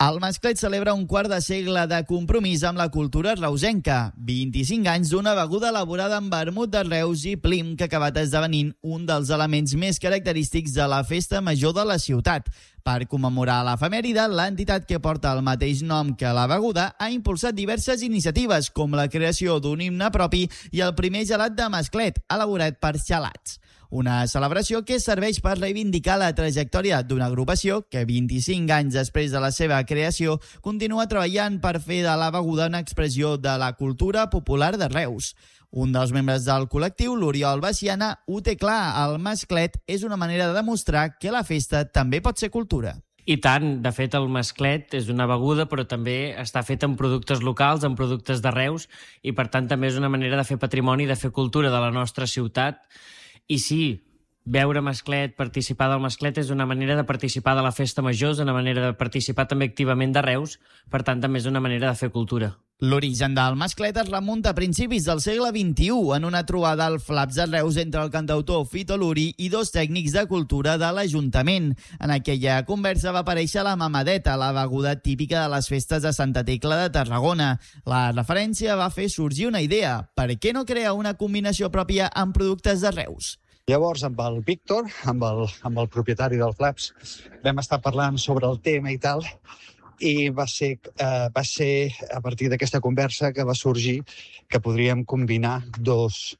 El Masclet celebra un quart de segle de compromís amb la cultura reusenca. 25 anys d'una beguda elaborada amb vermut de Reus i Plim que ha acabat esdevenint un dels elements més característics de la festa major de la ciutat. Per commemorar l'efemèride, l'entitat que porta el mateix nom que la beguda ha impulsat diverses iniciatives, com la creació d'un himne propi i el primer gelat de Masclet, elaborat per xalats. Una celebració que serveix per reivindicar la trajectòria d'una agrupació que 25 anys després de la seva creació continua treballant per fer de la beguda una expressió de la cultura popular de Reus. Un dels membres del col·lectiu, l'Oriol Baciana, ho té clar: el Masclet és una manera de demostrar que la festa també pot ser cultura. I tant, de fet el Masclet és una beguda però també està fet amb productes locals, amb productes de Reus, i per tant també és una manera de fer patrimoni, de fer cultura de la nostra ciutat. I sí, beure Masclet, participar del Masclet és una manera de participar de la festa major, és una manera de participar també activament de Reus, per tant també és una manera de fer cultura. L'origen del Masclet es remunta a principis del segle XXI en una trobada al Flaps de Reus entre el cantautor Fito Luri i dos tècnics de cultura de l'Ajuntament. En aquella conversa va aparèixer la mamadeta, la beguda típica de les festes de Santa Tecla de Tarragona. La referència va fer sorgir una idea: per què no crear una combinació pròpia amb productes de Reus? Llavors, amb el Víctor, amb el propietari del Flaps, vam estar parlant sobre el tema i tal, i va ser a partir d'aquesta conversa que va sorgir que podríem combinar dos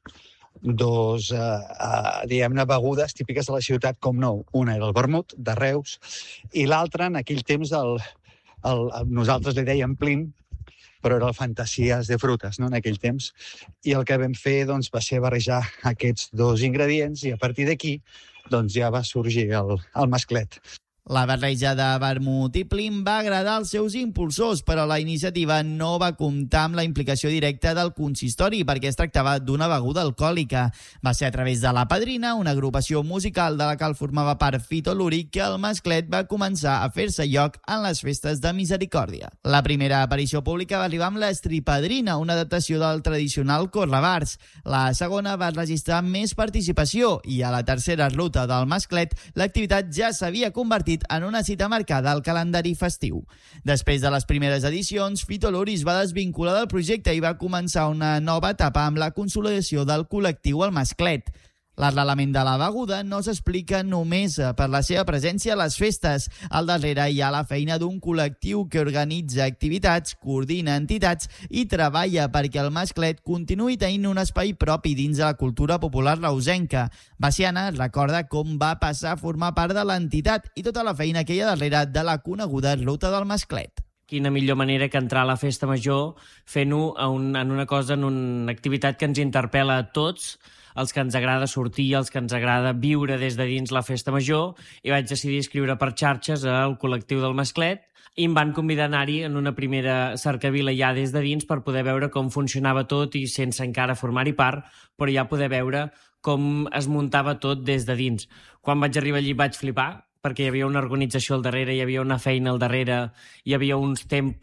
diguem-ne, begudes típiques de la ciutat, com no. Una era el vermut, de Reus, i l'altra, en aquell temps, nosaltres li dèiem Plim, però era el Fantasies de Frutes, no?, en aquell temps. I el que vam fer va ser barrejar aquests dos ingredients i a partir d'aquí ja va sorgir el Masclet. La barreja de vermut i Plim va agradar als seus impulsors, però la iniciativa no va comptar amb la implicació directa del consistori perquè es tractava d'una beguda alcohòlica. Va ser a través de La Padrina, una agrupació musical de la qual formava part Fito Luri, que el Masclet va començar a fer-se lloc en les festes de Misericòrdia. La primera aparició pública va arribar amb l'Estripadrina, una adaptació del tradicional correbars. La segona va registrar més participació i a la tercera ruta del Masclet l'activitat ja s'havia convertit en una cita marcada al calendari festiu. Després de les primeres edicions, Fito Luri es va desvincular del projecte i va començar una nova etapa amb la consolidació del col·lectiu El Masclet. L'arrelament de la beguda no s'explica només per la seva presència a les festes. Al darrere hi ha la feina d'un col·lectiu que organitza activitats, coordina entitats i treballa perquè el Masclet continuï tenint un espai propi dins de la cultura popular reusenca. Baciana recorda com va passar a formar part de l'entitat i tota la feina que hi ha darrere de la coneguda Ruta del Masclet. Quina millor manera que entrar a la festa major fent-ho en una activitat que ens interpel·la a tots, els que ens agrada sortir, els que ens agrada viure des de dins la festa major, i vaig decidir escriure per xarxes al col·lectiu del Masclet i em van convidar a anar-hi en una primera cercavila ja des de dins per poder veure com funcionava tot i sense encara formar-hi part, però ja poder veure com es muntava tot des de dins. Quan vaig arribar allí vaig flipar, perquè hi havia una organització al darrere, hi havia una feina al darrere, hi havia uns temps